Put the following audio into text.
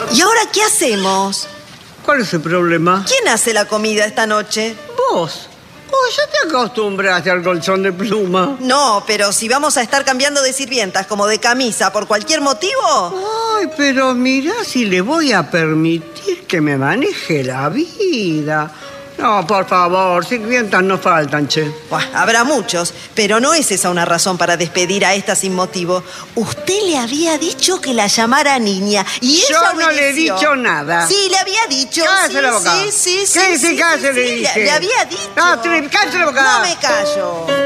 ¿Y ahora qué hacemos? ¿Cuál es el problema? ¿Quién hace la comida esta noche? Vos. Oh, ya te acostumbraste al colchón de pluma. No, pero si vamos a estar cambiando de sirvientas como de camisa por cualquier motivo... Ay, pero mirá si le voy a permitir que me maneje la vida. No, por favor, sirvientas no faltan, che. Buah, habrá muchos, pero no es esa una razón para despedir a esta sin motivo. Usted le había dicho que la llamara niña y ella Yo no le he obedeció. dicho nada. Sí, le había dicho. Cállese Sí, la boca. sí, ¿Qué dice cállese, le dije? le había dicho. No, cállese la boca. No me callo.